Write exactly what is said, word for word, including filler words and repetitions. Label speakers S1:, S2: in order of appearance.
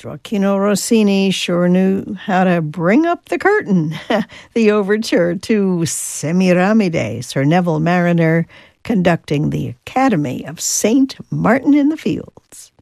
S1: Gioacchino Rossini sure knew how to bring up the curtain. The overture to Semiramide, Sir Neville Mariner conducting the Academy of Saint Martin in the Fields.